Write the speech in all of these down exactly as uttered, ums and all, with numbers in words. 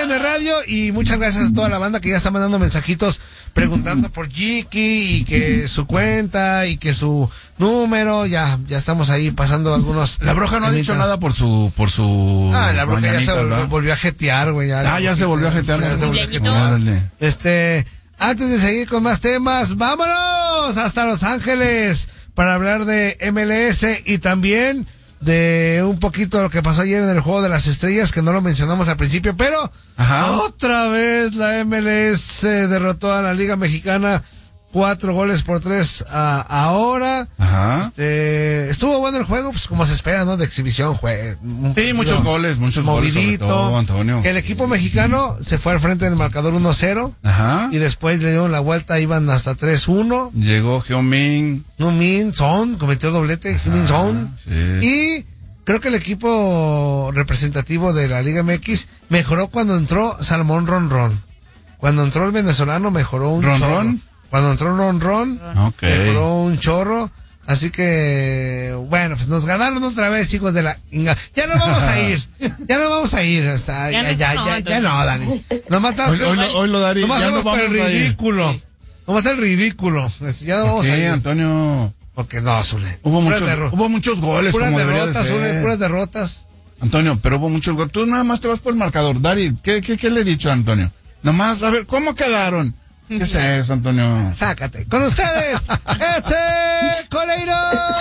N Radio, y muchas gracias a toda la banda que ya está mandando mensajitos preguntando por Jiki y que su cuenta y que su número. Ya, ya estamos ahí pasando algunos. La Bruja no ha dicho nada por su, por su. Ah, la Bruja ya se volvió, volvió a jetear, güey. Ya, ah, ya se volvió a jetear. Ya se volvió a jetear. Este, antes de seguir con más temas, vámonos hasta Los Ángeles para hablar de M L S y también de un poquito de lo que pasó ayer en el Juego de las Estrellas, que no lo mencionamos al principio, pero Ajá. otra vez la M L S derrotó a la Liga Mexicana cuatro goles por tres a, ahora. Ajá. Este, estuvo bueno el juego, pues como se espera, ¿no? De exhibición, jue, sí, muchos no, goles, muchos movidito, goles. Todo, Antonio. Que el equipo mexicano se fue al frente del marcador uno cero. Ajá. Y después le dieron la vuelta, iban hasta tres uno. Llegó Heung-min. Heung-min Son, cometió doblete, Heung-min Son. Sí. Y creo que el equipo representativo de la Liga M X mejoró cuando entró Salmón Ronron. Cuando entró el venezolano mejoró un ¿Ron chorro. Ron? Cuando entró Ron Ron, okay. mejoró un chorro. Así que, bueno, pues nos ganaron otra vez, hijos de la inga. Ya no vamos a ir. Ya no vamos a ir. Hasta, ya, ya, ya, ya, ya, ya no, Dani. Nomás hoy, hoy, hoy lo Dari, nomás ya no vamos el ridículo. Nomás el ridículo. Ya no vamos ¿Qué, a ir. Antonio? Porque no, Zule. Hubo muchos, derro- hubo muchos goles, puras como derrotas, debería de ser. Zule, puras derrotas. Antonio, pero hubo muchos goles. Tú nada más te vas por el marcador. Dari, ¿qué, qué, qué le he dicho a Antonio? Nomás, a ver, ¿cómo quedaron? ¿Qué es eso, Antonio? Sácate. Con ustedes, este Coleiro.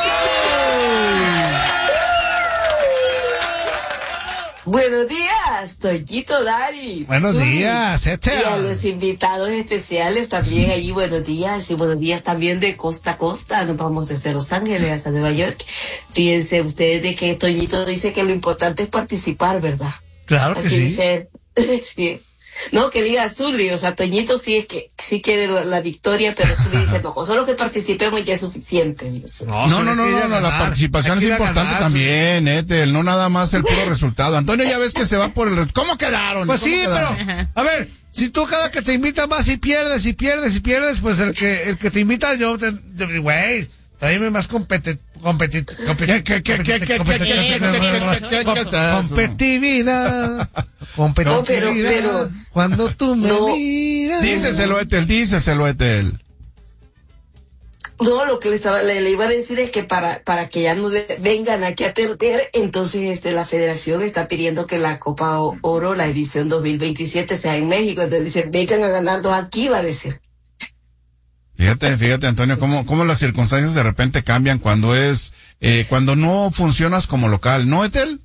Buenos días, Toñito Dari. Buenos Zuli. días, este. Y a los invitados especiales también allí, buenos días. Y buenos días también de costa a costa. Nos vamos desde Los Ángeles hasta Nueva York. Fíjense ustedes de que Toñito dice que lo importante es participar, ¿verdad? Claro que Así sí. Dice, sí. No, que diga Zuli, o sea, Toñito sí es que sí quiere la, la victoria, pero Zuli dice, no, solo que participemos ya es suficiente. Dice Zuli. No, no, no, no, no, no, la participación es importante ganar, también, Etel, no nada más el puro resultado. Antonio ya ves que se va por el... ¿Cómo quedaron? Pues ¿Cómo sí, quedaron? pero, a ver, si tú cada que te invitan vas y pierdes y pierdes y pierdes, pues el que el que te invita, yo te... Güey, tráeme más competit... competit... competitividad. Competitividad. No, pero, pero, cuando tú me no, miras. Díceselo, Etel, díceselo, Etel. No, lo que le, estaba, le, le iba a decir es que para para que ya no de, vengan aquí a perder, entonces este la federación está pidiendo que la Copa Oro, la edición dos mil veintisiete, sea en México. Entonces dicen, vengan a ganarnos aquí, va a decir. Fíjate, fíjate, Antonio, cómo, cómo las circunstancias de repente cambian cuando es, eh, cuando no funcionas como local, ¿no, Etel?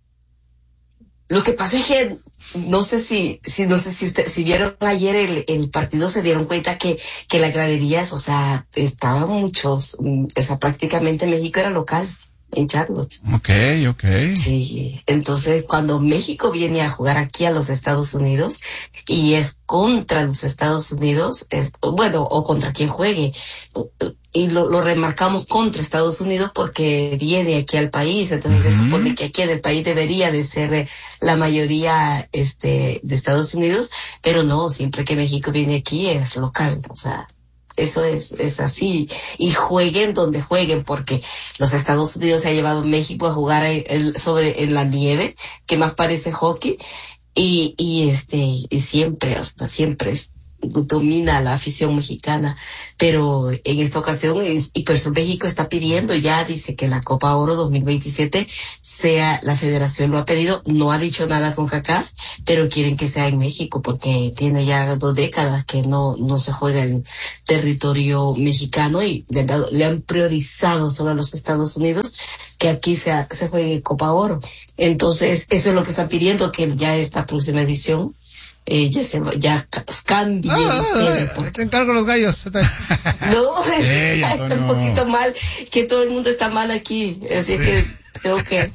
Lo que pasa es que no sé si, si no sé si usted, si vieron ayer el, el partido, se dieron cuenta que, que las graderías, o sea, estaban muchos, o sea, prácticamente México era local en Charlotte. Okay, okay. Sí, entonces cuando México viene a jugar aquí a los Estados Unidos y es contra los Estados Unidos, es, bueno, o contra quien juegue, y lo, lo remarcamos contra Estados Unidos porque viene aquí al país, entonces uh-huh. se supone que aquí en el país debería de ser la mayoría este de Estados Unidos, pero no, siempre que México viene aquí es local, o sea, eso es, es así. Y jueguen donde jueguen, porque los Estados Unidos se ha llevado a México a jugar el, el, sobre en la nieve, que más parece hockey, y, y este, y siempre, o sea, siempre es, domina la afición mexicana, pero en esta ocasión, es, y por eso México está pidiendo ya, dice que la Copa Oro dos mil veintisiete sea, la federación lo ha pedido, no ha dicho nada con CACAF, pero quieren que sea en México, porque tiene ya dos décadas que no, no se juega en territorio mexicano y le han, dado, le han priorizado solo a los Estados Unidos que aquí se, se juegue Copa Oro. Entonces, eso es lo que están pidiendo, que ya esta próxima edición Eh, ya se ya cambie. Ah, serie, porque... Te encargo los gallos. No, hey, está un poquito mal, que todo el mundo está mal aquí, así sí. que creo que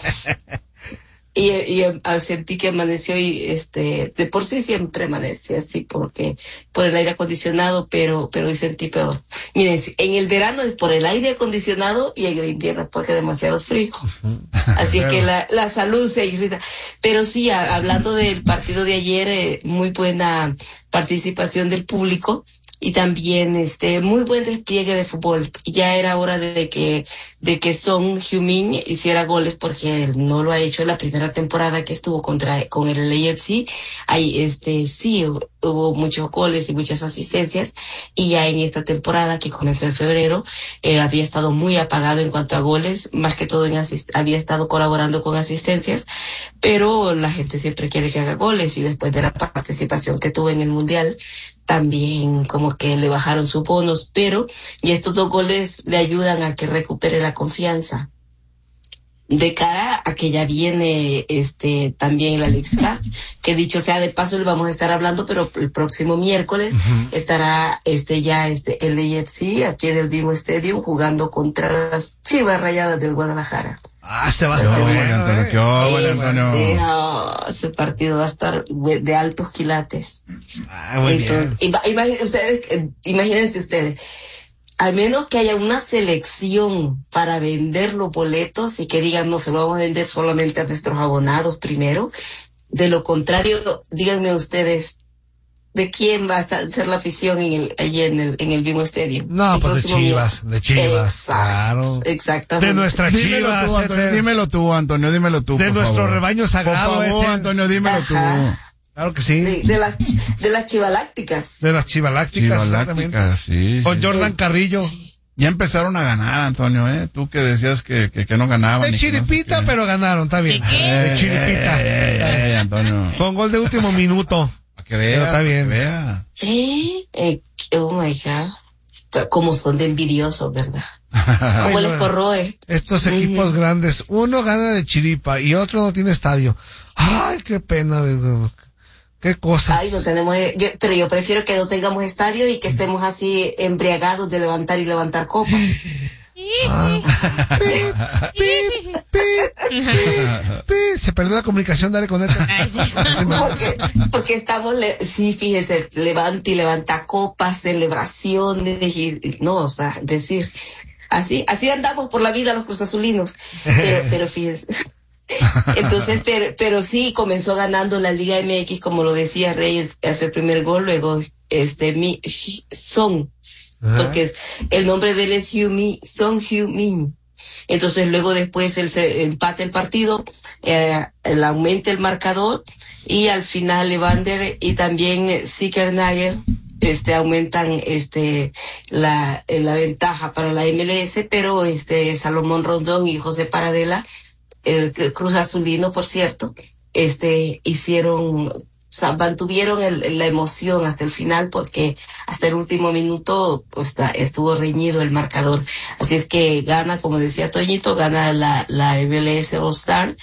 y, y sentí que amaneció y este de por sí siempre amanece así porque por el aire acondicionado, pero pero hoy sentí peor. Miren, en el verano es por el aire acondicionado y en el invierno porque es demasiado frío. Así es que la, la salud se irrita. Pero sí, a, hablando del partido de ayer, eh, muy buena participación del público. y también este muy buen despliegue de fútbol. Ya era hora de que de que Son Heung-min hiciera goles, porque él no lo ha hecho en la primera temporada que estuvo contra con el L A F C. Ahí este sí hubo muchos goles y muchas asistencias, y ya en esta temporada que comenzó en febrero eh, había estado muy apagado en cuanto a goles, más que todo en asist- había estado colaborando con asistencias, pero la gente siempre quiere que haga goles, y después de la participación que tuvo en el Mundial también como que le bajaron sus bonos, pero y estos dos goles le ayudan a que recupere la confianza de cara a que ya viene este también la Leagues Cup, que dicho sea de paso le vamos a estar hablando, pero el próximo miércoles uh-huh. estará este ya este el L A F C aquí en el mismo estadio jugando contra las Chivas Rayadas del Guadalajara. Ah, se va a estar bueno, Antonio, ¿qué óvole, Antonio? Sí, no, ese partido va a estar de altos quilates. Ah, muy Entonces, bien. Imagínense ustedes, imagínense ustedes, al menos que haya una selección para vender los boletos y que digan, no, se lo vamos a vender solamente a nuestros abonados primero. De lo contrario, díganme ustedes, ¿de quién va a ser la afición en el, allí en el, en el mismo estadio? No, el pues de Chivas, de Chivas, Exacto, claro. Exactamente. De nuestra dímelo Chivas. Tú, Antonio, de, dímelo tú, Antonio, dímelo tú, De por nuestro favor. rebaño sagrado. Por favor, este. Antonio, dímelo Ajá. tú. Claro que sí. De, de las, de las chivalácticas. De las chivalácticas, Chivalácticas, sí. Con sí. Jordan Carrillo. Ya empezaron a ganar, Antonio, ¿eh? Tú que decías que, que, que no ganaban. De chiripita, no sé pero ganaron, está bien. ¿De qué? De chiripita. Eh, eh, eh, Antonio. Con gol de último minuto. Para que vea, pero está bien. Para que vea. ¿Eh? Eh, oh my God. Como son de envidiosos, ¿verdad? ¿Cómo les corroe? Estos equipos uh-huh. grandes, uno gana de chiripa y otro no tiene estadio. Ay, qué pena. Qué cosas. Ay, no tenemos, yo, pero yo prefiero que no tengamos estadio y que estemos así embriagados de levantar y levantar copas. Ah. Pip, pip, pip, pip, pip. Se perdió la comunicación, dale con esta. porque, porque estamos, le, sí, fíjese, levanta y levanta copas, celebraciones, y, y, no, o sea, decir, así, así andamos por la vida los cruzazulinos. Pero, pero fíjese. Entonces, pero, pero sí comenzó ganando la Liga M X, como lo decía Reyes, hace el primer gol, luego este mi Son, uh-huh. porque es, el nombre de él es Heung-min, Son Heung-min. Entonces luego después él se empata el partido, eh, él aumenta el marcador y al final Evander y también Zickernagel este aumentan este la la ventaja para la M L S, pero este Salomón Rondón y José Paradela, el Cruz Azulino, por cierto, este, hicieron, o sea, mantuvieron el, la emoción hasta el final, porque hasta el último minuto, pues, estuvo reñido el marcador. Así es que gana, como decía Toñito, gana la, la M L S All-Star,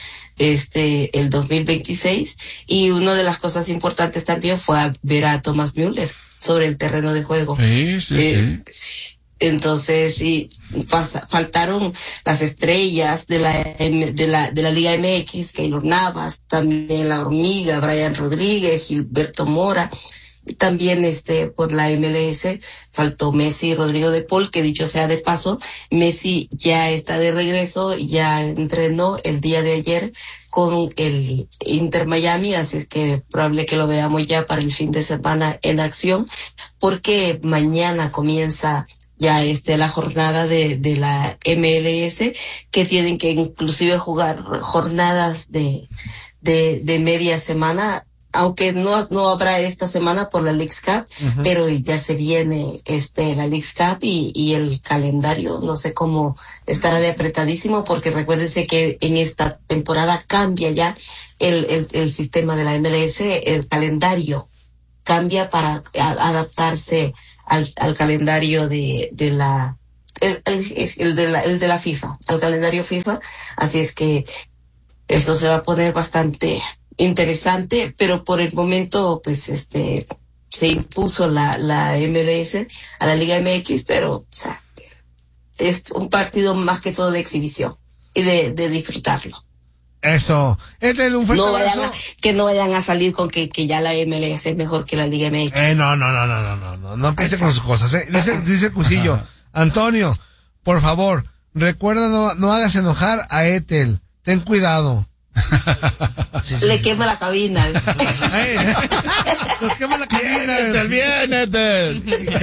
este, el dos mil veintiséis, y una de las cosas importantes también fue a ver a Thomas Müller sobre el terreno de juego. Sí, sí, eh, sí. Entonces, sí, pasa, faltaron las estrellas de la, de la, de la Liga M X, Keylor Navas, también la Hormiga, Brian Rodríguez, Gilberto Mora, y también este, por la M L S, faltó Messi y Rodrigo de Paul, que dicho sea de paso, Messi ya está de regreso, ya entrenó el día de ayer con el Inter Miami, así es que probable que lo veamos ya para el fin de semana en acción, porque mañana comienza ya este la jornada de, de la M L S, que tienen que inclusive jugar jornadas de, de, de media semana, aunque no, no habrá esta semana por la Leagues Cup, uh-huh. pero ya se viene este la Leagues Cup y, y el calendario, no sé cómo estará de apretadísimo, porque recuérdense que en esta temporada cambia ya el, el, el sistema de la M L S, el calendario cambia para a, adaptarse al, al calendario de, de la, el, el, el, de la, el de la FIFA, al calendario FIFA. Así es que esto se va a poner bastante interesante, pero por el momento, pues, este, se impuso la, la M L S a la Liga M X, pero, o sea, es un partido más que todo de exhibición y de, de disfrutarlo. Eso. Este un fuerte no vayan abrazo. A, que no vayan a salir con que, que ya la M L S es mejor que la Liga M X. Eh, no, no, no, no, no, no, no, no empiece con sus cosas, eh. Dice, dice Cusillo, Antonio, por favor, recuerda no, no hagas enojar a Ethel. Ten cuidado. Sí, sí, le sí. quema la cabina. Nos quema la cabina. Etel, bien, Etel.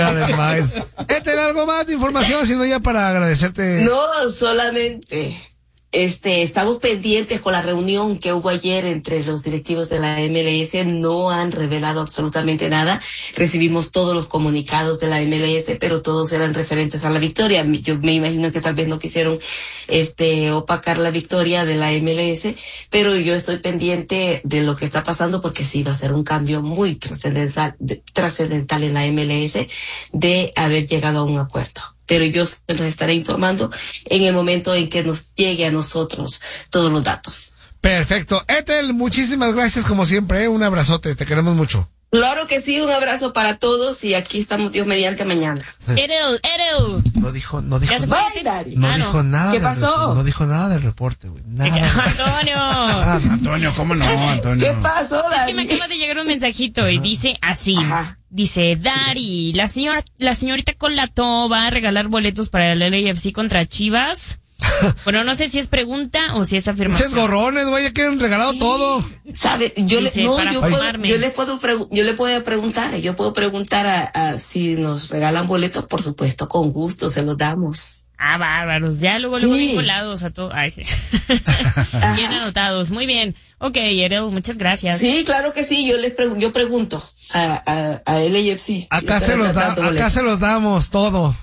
Etel, ¿algo más de información? Sino ya para agradecerte. No, solamente... Este, estamos pendientes con la reunión que hubo ayer entre los directivos de la M L S. No han revelado absolutamente nada. Recibimos todos los comunicados de la M L S, pero todos eran referentes a la victoria. Yo me imagino que tal vez no quisieron, este, opacar la victoria de la M L S, pero yo estoy pendiente de lo que está pasando porque sí va a ser un cambio muy trascendental, trascendental en la M L S de haber llegado a un acuerdo. Pero yo nos estaré informando en el momento en que nos llegue a nosotros todos los datos. Perfecto. Etel, muchísimas gracias como siempre, ¿eh? Un abrazote, te queremos mucho. Claro que sí, un abrazo para todos y aquí estamos Dios mediante mañana. Etel, Etel. No dijo, no dijo, no, no ah, dijo no. nada. ¿Qué pasó? No dijo nada del reporte, güey. Nada. Antonio. Nada. Antonio, ¿cómo no, Antonio? ¿Qué pasó, Dari? Es que me acaba de llegar un mensajito. Ajá. Y dice así. Ajá. Dice, Dari, la señora, la señorita Colato va a regalar boletos para el L A F C contra Chivas. Bueno, no sé si es pregunta o si es afirmación. Muchos gorrones, güey, ya quieren regalado sí. todo. ¿Sabe? Yo le, no, yo, puedo, yo le puedo, pregu- yo le puedo preguntar, yo puedo preguntar a, a si nos regalan boletos, por supuesto, con gusto se los damos. Ah, bárbaros, ya luego, sí. luego vinculados a todo. Ay, sí. Bien anotados, muy bien. Ok, Erel, muchas gracias. Sí, claro que sí, yo les pregu- yo pregunto a, a, a L A F C. Acá se los da, acá se los damos todo.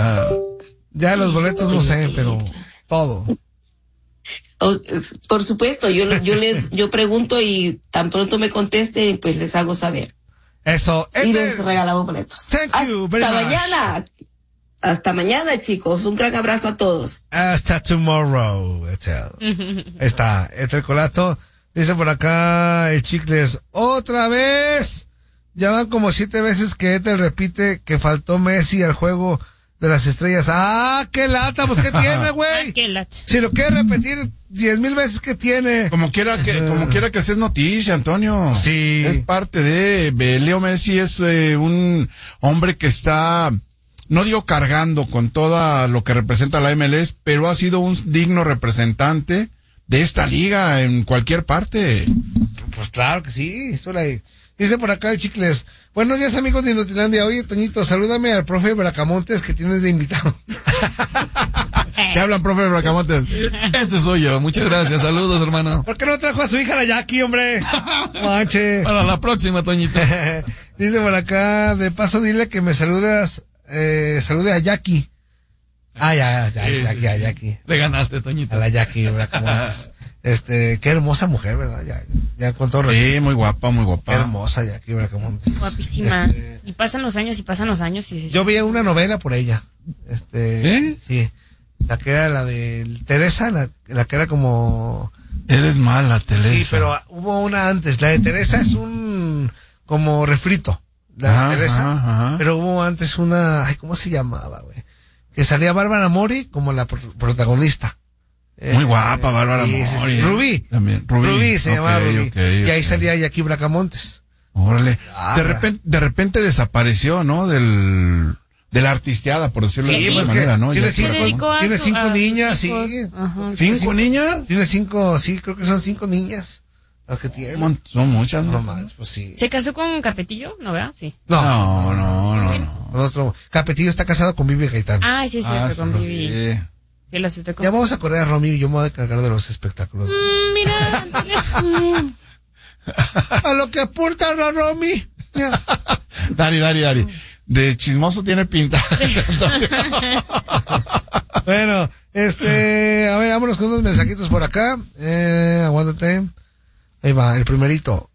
Ya los boletos no sé, pero todo. Oh, por supuesto, yo yo le yo pregunto y tan pronto me contesten, pues les hago saber. Eso. Y les regalamos boletos. Thank you very Hasta much. mañana. Hasta mañana, chicos. Un gran abrazo a todos. Hasta tomorrow. Está, Etel Colato. Dice por acá el Chicles. Otra vez. Ya van como siete veces que Etel repite que faltó Messi al juego de las estrellas. Ah, qué lata, pues qué tiene, güey. Si lo quiere repetir diez mil veces, ¿qué tiene? Como quiera que, uh, como quiera que sea noticia, Antonio. Sí. Es parte de, Leo Messi es eh, un hombre que está, no digo cargando con todo lo que representa la M L S, pero ha sido un digno representante de esta liga en cualquier parte. Pues claro que sí, eso la... Dice por acá el Chicles, buenos días amigos de Inutilandia, oye Toñito, salúdame al profe Bracamontes que tienes de invitado. ¿Te hablan, profe Bracamontes? Ese soy yo, muchas gracias, saludos hermano. ¿Por qué no trajo a su hija la Jackie, hombre? Manche. Para la próxima, Toñito. Dice por acá, de paso dile que me saludas, eh, salude a Jackie. Ah, ya, ya, sí, Jackie, sí, a sí. Jackie. Le ganaste, Toñito. A la Jackie Bracamontes. Este, qué hermosa mujer, ¿verdad? Ya, ya con todo. Sí, muy guapa, muy guapa. Qué hermosa Jackie Bracamontes. Guapísima. Este, y pasan los años y pasan los años. Y, sí, yo vi una novela por ella. Este, ¿eh? Sí. La que era la de Teresa, la, la que era como... Eres mala, Teresa. Sí, pero hubo una antes. La de Teresa es un, como refrito. La ajá, de Teresa. Ajá, ajá. Pero hubo antes una, ay, ¿cómo se llamaba, güey? Que salía Bárbara Mori como la pro- protagonista. Muy eh, guapa, Bárbara sí, Mori. Sí, sí. Rubí. También. Rubí. Rubí se okay, llamaba Rubí. Okay, y okay. ahí salía Jackie Bracamontes. Órale. Ah, de repente, de repente desapareció, ¿no? Del, de la artisteada, por decirlo sí, de alguna pues manera, ¿no? Tiene cinco, ¿no? tiene cinco a, niñas, a sí. Ajá. ¿Cinco, ¿Cinco niñas? Tiene cinco, sí, creo que son cinco niñas. Las que tiene. Son muchas, ¿no? No más, pues sí. ¿Se casó con Capetillo? ¿No, verdad? Sí. No, no, no, no. no. Otro, Capetillo está casado con Vivi Gaitán. Ah, sí, sí, ah, con sí. Vivi. Sí, las estoy con... Ya vamos a correr a Romy y yo me voy a cargar de los espectáculos. Mm, mira. A lo que apunta a Romy. Dari, Dari, Dari. De chismoso tiene pinta. Bueno, este, a ver, vámonos con unos mensajitos por acá. Eh, aguántate. Ahí va, el primerito.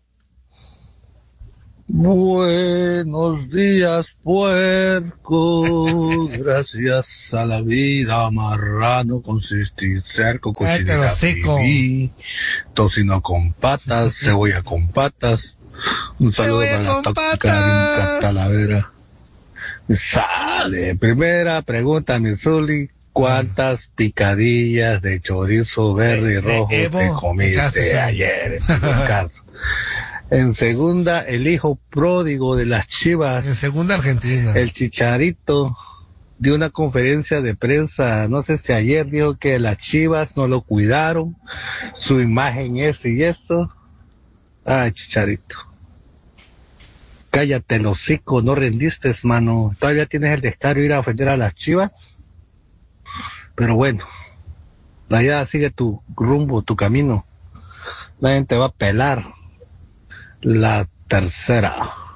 Buenos días, puerco. Gracias a la vida, marrano, consistir, cerco, cochinita, pibí, tocino con patas, cebolla con patas. Un saludo Cebolla para la con tóxica patas. de Talavera. Sale. Primera pregunta, mi Zuli. ¿Cuántas picadillas de chorizo verde y rojo de Evo, te comiste ayer en tu descanso? En segunda, el hijo pródigo de las Chivas. En segunda, Argentina. El Chicharito dio una conferencia de prensa, no sé si ayer, dijo que las Chivas no lo cuidaron, su imagen esto y esto. Ay, Chicharito. Cállate el hocico, no rendiste, mano. Todavía tienes el descaro de ir a ofender a las Chivas. Pero bueno, allá sigue tu rumbo, tu camino. Nadie te va a pelar. La tercera.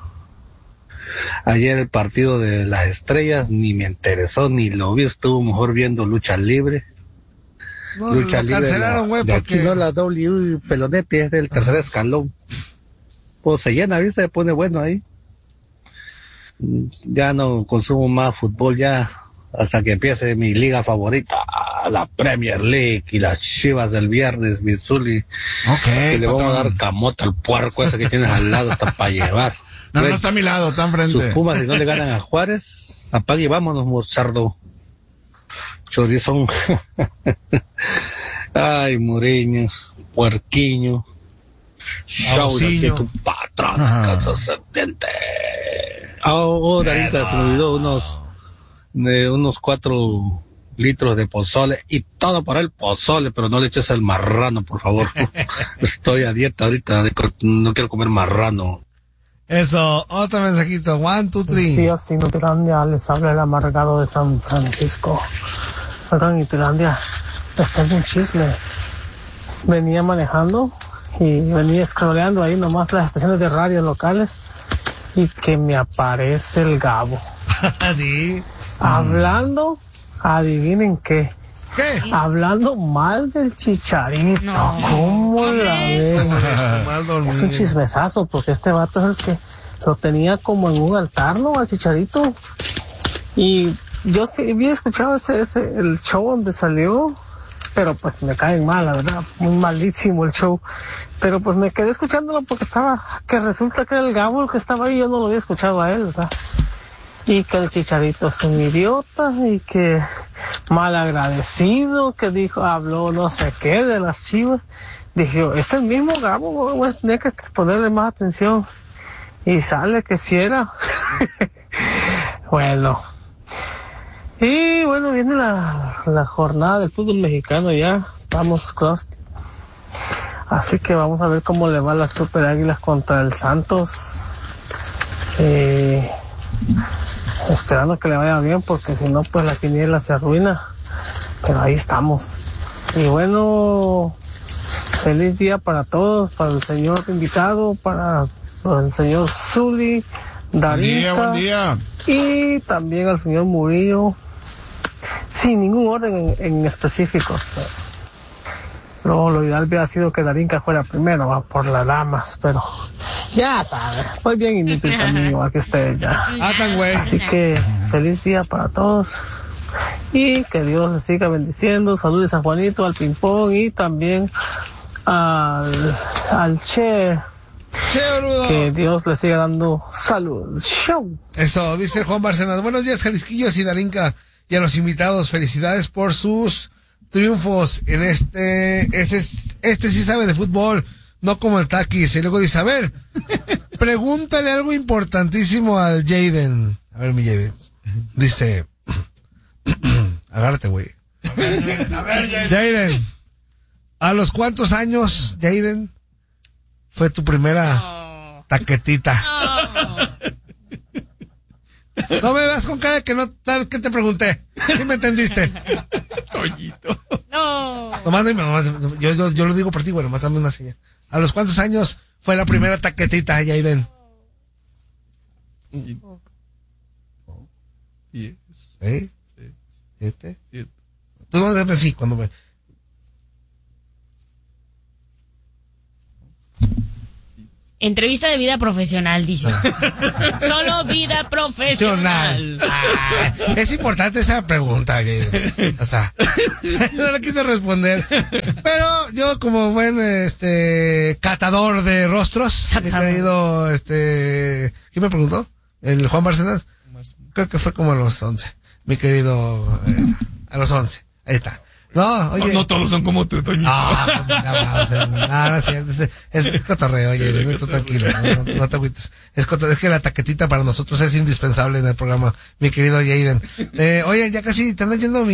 Ayer el partido de las estrellas ni me interesó, ni lo vi, estuvo mejor viendo lucha libre. No, lucha lo libre cancelaron, güey, de porque... aquí no la W, Pelonete es del tercer escalón. Pues se llena, ¿viste? Se pone bueno ahí. Ya no consumo más fútbol ya hasta que empiece mi liga favorita, la Premier League, y las Chivas del viernes, Missouri. Ok. Que le vamos a patrón. dar camota al puerco ese que tienes al lado hasta para llevar. No, Bueno, no está a mi lado, está enfrente. sus Pumas, si no le ganan a Juárez, apague y vámonos, mozardo. Chorizón. Ay, Mureño, puerquiño. Show de tu patrón, casa serpiente. Ahora, ahorita se me olvidó unos, de unos cuatro litros de pozole y todo para el pozole, pero no le eches el marrano, por favor. Estoy a dieta ahorita, de, no quiero comer marrano. Eso, otro mensajito. One, two, three. Días sin Utilandia, les habla el amargado de San Francisco. Oigan, Utilandia, está en un chisme. Venía manejando y venía scrolleando ahí nomás las estaciones de radio locales y que me aparece el Gabo. Sí. Hablando, adivinen qué. ¿Qué? Hablando mal del Chicharito. No. ¿Cómo la ven? Mal dormido. Es un chismesazo, porque este vato es el que lo tenía como en un altar, ¿no? Al Chicharito. Y yo sí había escuchado ese, ese, el show donde salió, pero pues me caen mal, la verdad. Muy malísimo el show. Pero pues me quedé escuchándolo porque estaba, que resulta que era el Gabo el que estaba ahí, yo no lo había escuchado a él, ¿verdad? Y que el Chicharito es un idiota y que mal agradecido, que dijo, habló no sé qué de las Chivas. Dije, es el mismo Gabo, voy a tener que ponerle más atención. Y sale que sí era. Bueno. Y bueno, viene la, la jornada del fútbol mexicano ya. Vamos, Crusty. Así que vamos a ver cómo le va a las Super Águilas contra el Santos. Eh... Esperando que le vaya bien, porque si no, pues la quiniela se arruina. Pero ahí estamos. Y bueno, feliz día para todos, para el señor invitado, para el señor Zuli, Darinka, Buen día, buen día. y también al señor Murillo, sin ningún orden en, en específico. Pero lo ideal hubiera sido que Darinka fuera primero, va por las damas, pero ya sabes, estoy bien inútil también, igual que ustedes ya. Ah, tan güey. Así que feliz día para todos y que Dios les siga bendiciendo. Saludos a Juanito, al Ping Pong y también al, al Che. Che, boludo. Que Dios les siga dando salud. Show. Eso, dice Juan Barcenas. Buenos días, Jalisquillos y Darinka. Y a los invitados, felicidades por sus triunfos en este, este, este sí sabe de fútbol, no como el Taquis. Y luego dice, a ver, pregúntale algo importantísimo al Jaden. A ver, mi Jaden. Dice, agárrate, güey. A ver, ya. Jaden, ¿a los cuántos años, Jaden, fue tu primera Oh. taquetita? Oh. No me veas con cara de que no, tal que te pregunté. ¿Sí me entendiste? Toñito. No. Nomás dime, nomás, yo, yo, yo lo digo por ti, bueno, más dame una señal. ¿A los cuántos años fue la primera taquetita, Jaden? Diez. ¿Eh? Sí. ¿Siete? Siete. Tú no debes así cuando me... Entrevista de vida profesional, dice. Solo vida profesional. Ah, es importante esa pregunta, Jaden. O sea, no la quise responder. Pero yo como buen este catador de rostros, mi querido este, ¿quién me preguntó? El Juan Barcenas. Creo que fue como a los once. Mi querido, eh, a los once. Ahí está. No, oye. No, no todos son como tú, Toñito. No, no, no, no, no es cierto. Es, es cotorreo, oye, no, tú tranquilo, no, no, no te agüites. Es cotorreo, es que la taquetita para nosotros es indispensable en el programa, mi querido Jaden. Eh, oye, ya casi te andan yendo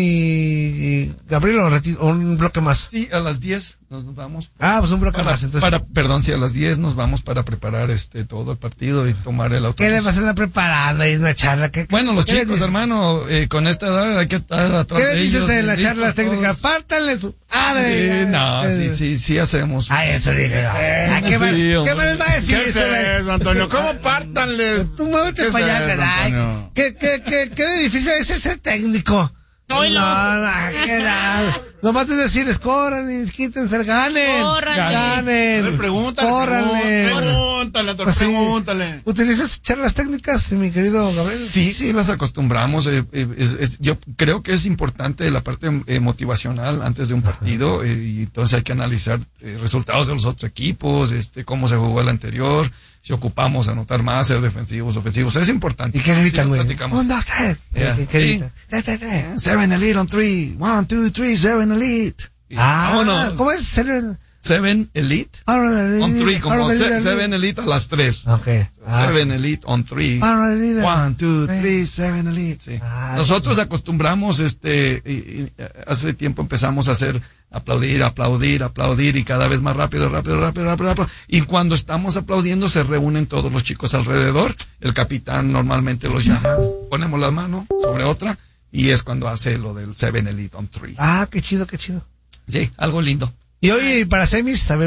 mi Gabriel o, reti- o un bloque más. Sí, a las diez nos vamos. Ah, pues un bloque para, más, entonces. Para, perdón, sí, a las diez nos vamos para preparar este todo el partido y tomar el autobús. ¿Qué le vas a estar preparando ahí en una charla? ¿Qué, Bueno, los qué chicos, hermano, eh, con esta edad hay que estar atrás ¿Qué de le dices ellos. de las listos charlas técnicas? todos. Pártanle su madre. Eh, no, sí, sí, sí hacemos. Ay, eso dije. Ay, ¿qué, Sí, me, ¿Qué hombre. me les va a decir ¿Qué es eso? de- eso, Antonio? ¿Cómo pártanle? Tú muévete ¿Qué para es allá, eso, caray. Antonio? ¿Qué, qué, qué, qué de difícil es ser técnico? Oilo. No, no, que no. Nomás es decirles, corran y quítense, ganen. Córranle. A ver, Ganen. pregúntale, Córranle. pregúntale, Antonio, Pues sí. pregúntale. ¿Utilizas charlas técnicas, mi querido Gabriel? Sí, sí, las acostumbramos. eh, eh, es- es- yo creo que es importante la parte eh, motivacional antes de un partido, eh, y entonces hay que analizar eh, resultados de los otros equipos, este, cómo se jugó el anterior, si ocupamos anotar más, ser defensivos, ofensivos. Es importante. ¿Y qué gritan, Sí, lo güey? platicamos. Un, dos, tres. Yeah. ¿Qué, qué Sí. gritan? ¿Qué, qué, qué? Seven elite on three. One, two, three, seven elite. Y Ah, vámonos. ¿cómo es? Seven, Seven elite on three, como se- seven elite a las tres. Ok. Ah, Seven elite on three. Power Elite. One, two, Sí. three, seven elite. Sí. Ah, Nosotros acostumbramos, este, y- y hace tiempo empezamos a hacer aplaudir, aplaudir, aplaudir y cada vez más rápido, rápido, rápido, rápido, rápido. Y cuando estamos aplaudiendo se reúnen todos los chicos alrededor. El capitán normalmente los llama. Ponemos la mano sobre otra y es cuando hace lo del seven elite on three. Ah, qué chido, qué chido. Sí, algo lindo. Y hoy, para semis, a ver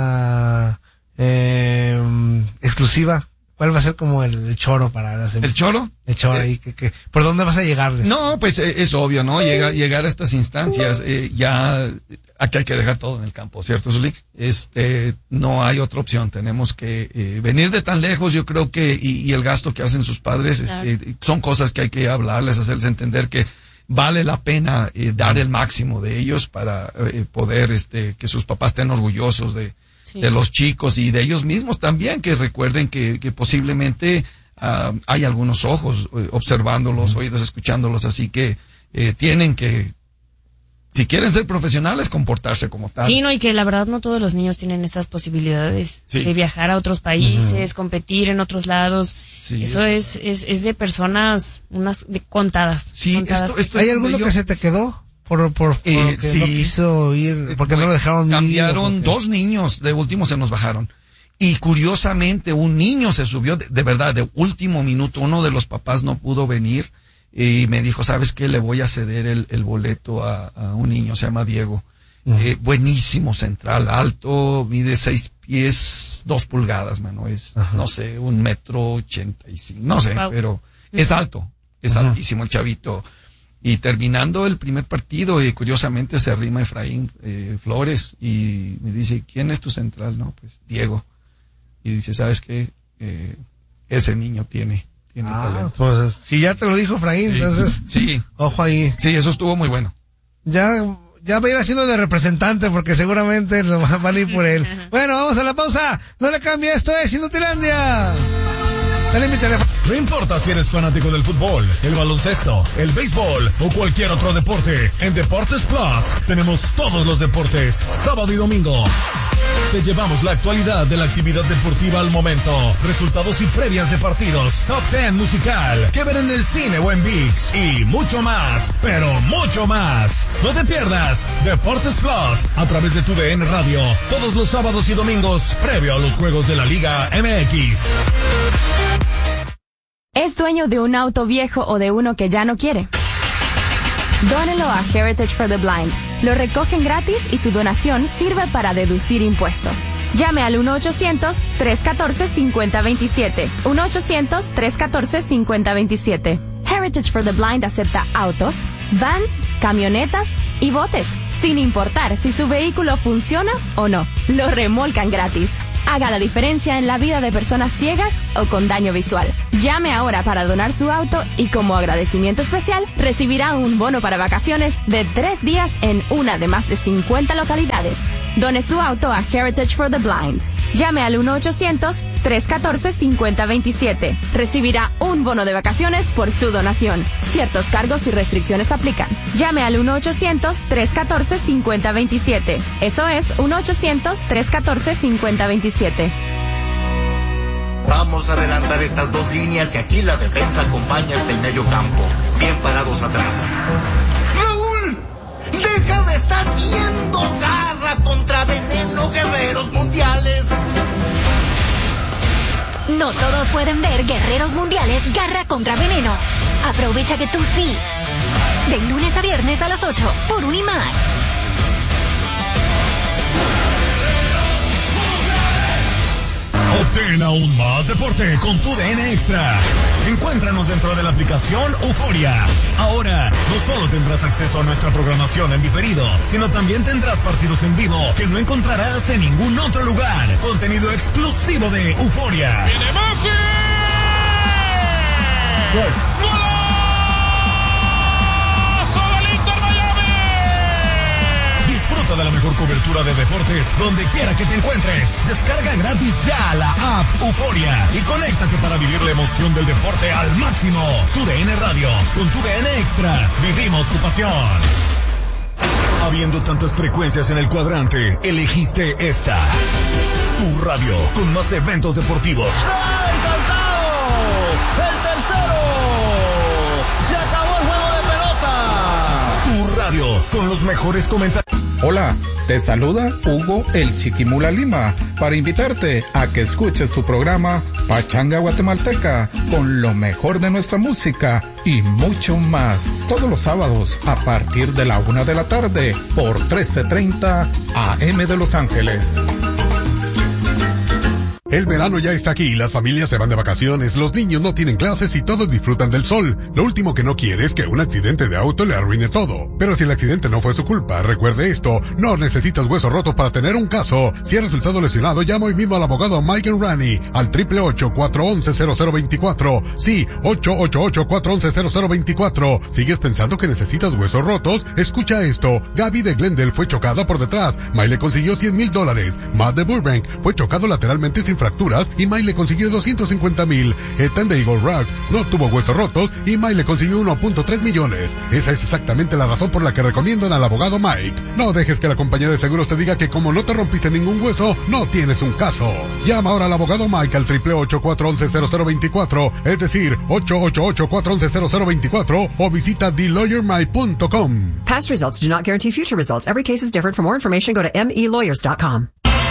una eh, exclusiva. ¿Cuál va a ser como el, el choro para las semis? ¿El choro? El choro Eh, ahí. Que, que, ¿por dónde vas a llegarles? No, pues eh, es obvio, ¿no? Llegar, llegar a estas instancias, eh, ya aquí hay que dejar todo en el campo, ¿cierto, Zuli? Este, no hay otra opción. Tenemos que eh, venir de tan lejos, yo creo que, y, y el gasto que hacen sus padres, Claro. este, son cosas que hay que hablarles, hacerles entender que vale la pena eh, dar el máximo de ellos para eh, poder, este, que sus papás estén orgullosos de, Sí. de los chicos y de ellos mismos también, que recuerden que, que posiblemente ah, hay algunos ojos eh, observándolos, oídos escuchándolos, así que eh, tienen que, si quieren ser profesionales, comportarse como tal. Sí, no, y que la verdad no todos los niños tienen esas posibilidades Sí. de viajar a otros países, competir en otros lados. Sí. Eso es, es, es de personas, unas de contadas. Sí, contadas. esto, esto ¿Hay es alguno donde que yo- se te quedó? Por, por, por Eh, que sí. no quiso ir, porque no Bueno, lo dejaron ir. Cambiaron porque- dos niños, de último se nos bajaron. Y curiosamente un niño se subió, de, de verdad, de último minuto, uno de los papás no pudo venir y me dijo, ¿sabes qué? Le voy a ceder el, el boleto a, a un niño, se llama Diego. Eh, buenísimo central, alto, mide seis pies, dos pulgadas, mano, es, no sé, un metro ochenta y cinco, no sé, Wow. pero es alto, es Ajá. altísimo el chavito. Y terminando el primer partido, y curiosamente se arrima Efraín eh, Flores y me dice, ¿quién es tu central? No, pues Diego. Y dice, ¿sabes qué? Eh, ese niño tiene, tiene Ah, talento. pues si ya te lo dijo Efraín, Sí. entonces, Sí, ojo ahí. sí, eso estuvo muy bueno. Ya, ya va a ir haciendo de representante porque seguramente lo van van a ir por él. Bueno, vamos a la pausa. No le cambie, esto es Inutilandia. Dale mi teléfono. No importa si eres fanático del fútbol, el baloncesto, el béisbol o cualquier otro deporte, en Deportes Plus tenemos todos los deportes, sábado y domingo. Te llevamos la actualidad de la actividad deportiva al momento, resultados y previas de partidos, top ten musical, que ver en el cine o en ViX y mucho más, pero mucho más. No te pierdas Deportes Plus a través de tu D N Radio, todos los sábados y domingos, previo a los juegos de la Liga M X. ¿Es dueño de un auto viejo o de uno que ya no quiere? Dónelo a Heritage for the Blind. Lo recogen gratis y su donación sirve para deducir impuestos. Llame al uno ochocientos, tres uno cuatro, cinco cero dos siete. uno ochocientos, tres uno cuatro, cinco cero dos siete. Heritage for the Blind acepta autos, vans, camionetas y botes, sin importar si su vehículo funciona o no. Lo remolcan gratis. Haga la diferencia en la vida de personas ciegas o con daño visual. Llame ahora para donar su auto y como agradecimiento especial recibirá un bono para vacaciones de tres días en una de más de cincuenta localidades. Done su auto a Heritage for the Blind. Llame al uno ochocientos, tres catorce, cincuenta veintisiete. Recibirá un bono de vacaciones por su donación. Ciertos cargos y restricciones aplican. Llame al uno ochocientos, tres catorce, cincuenta veintisiete. Eso es uno ochocientos, tres catorce, cincuenta veintisiete. Vamos a adelantar estas dos líneas y aquí la defensa acompaña hasta el medio campo. Bien parados atrás. ¡Raúl! ¡Deja de estar viendo! ¡Garra contra veneno, guerreros mundiales! No todos pueden ver Guerreros Mundiales Garra contra Veneno. Aprovecha que tú sí. De lunes a viernes a las ocho por Unimás. Obtén aún más deporte con tu D N Extra. Encuéntranos dentro de la aplicación Euforia. Ahora, no solo tendrás acceso a nuestra programación en diferido, sino también tendrás partidos en vivo que no encontrarás en ningún otro lugar. Contenido exclusivo de Euforia. ¡Viene Messi! Disfruta de la mejor cobertura de deportes donde quiera que te encuentres. Descarga gratis ya la app Euforia y conéctate para vivir la emoción del deporte al máximo. Tu D N Radio, con tu D N Extra, vivimos tu pasión. Habiendo tantas frecuencias en el cuadrante, elegiste esta. Tu radio, con más eventos deportivos. ¡Ay, cantado! ¡El tercero! ¡Se acabó el juego de pelota! Tu radio, con los mejores comentarios. Hola, te saluda Hugo el Chiquimula Lima para invitarte a que escuches tu programa Pachanga Guatemalteca con lo mejor de nuestra música y mucho más todos los sábados a partir de la una de la tarde por trece treinta A M de Los Ángeles. El verano ya está aquí, las familias se van de vacaciones, los niños no tienen clases y todos disfrutan del sol. Lo último que no quiere es que un accidente de auto le arruine todo. Pero si el accidente no fue su culpa, recuerde esto, no necesitas huesos rotos para tener un caso. Si ha resultado lesionado, llama hoy mismo al abogado Mike Enrani al triple ocho, cuatro once, cero cero veinticuatro. Sí, ocho ocho ocho, cuatro once, cero cero veinticuatro. ¿Sigues pensando que necesitas huesos rotos? Escucha esto, Gaby de Glendale fue chocada por detrás, Mike le consiguió cien mil dólares. Matt de Burbank fue chocado lateralmente sin fracturas y Mike le consiguió doscientos cincuenta mil. Ethan de Eagle Rock no tuvo huesos rotos y Mike le consiguió uno punto tres millones. Esa es exactamente la razón por la que recomiendan al abogado Mike. No dejes que la compañía de seguros te diga que como no te rompiste ningún hueso, no tienes un caso. Llama ahora al abogado Mike al triple ocho, cuatro once, cero cero veinticuatro, es decir, ocho ocho ocho, cuatro once, cero cero veinticuatro o visita the lawyer mike punto com. Past results do not guarantee future results. Every case is different. For more information, go to m e lawyers dot com.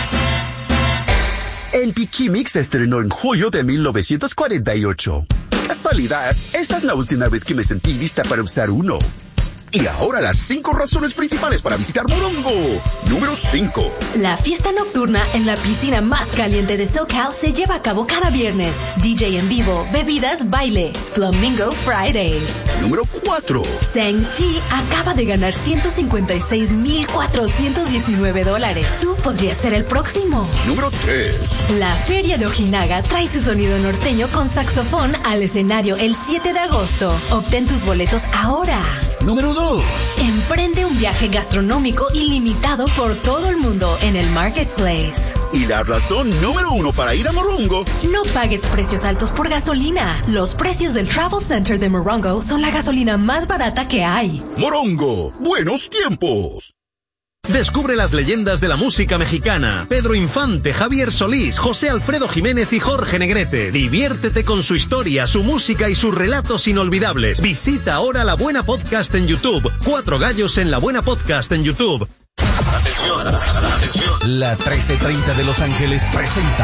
El Pikimix se estrenó en julio de mil novecientos cuarenta y ocho. Casualidad, esta es la última vez que me sentí lista para usar uno. Y ahora las cinco razones principales para visitar Morongo. Número cinco. La fiesta nocturna en la piscina más caliente de SoCal se lleva a cabo cada viernes. D J en vivo, bebidas, baile. Flamingo Fridays. Número cuatro. Sang T acaba de ganar ciento cincuenta y seis mil cuatrocientos diecinueve dólares. Tú podrías ser el próximo. Número tres. La Feria de Ojinaga trae su sonido norteño con saxofón al escenario el siete de agosto. Obtén tus boletos ahora. Número dos. Emprende un viaje gastronómico ilimitado por todo el mundo en el Marketplace. Y la razón número uno para ir a Morongo. No pagues precios altos por gasolina. Los precios del Travel Center de Morongo son la gasolina más barata que hay. Morongo, buenos tiempos. Descubre las leyendas de la música mexicana. Pedro Infante, Javier Solís, José Alfredo Jiménez y Jorge Negrete. Diviértete con su historia, su música y sus relatos inolvidables. Visita ahora La Buena Podcast en YouTube. Cuatro gallos en La Buena Podcast en YouTube. Atención, atención. La trece treinta de Los Ángeles presenta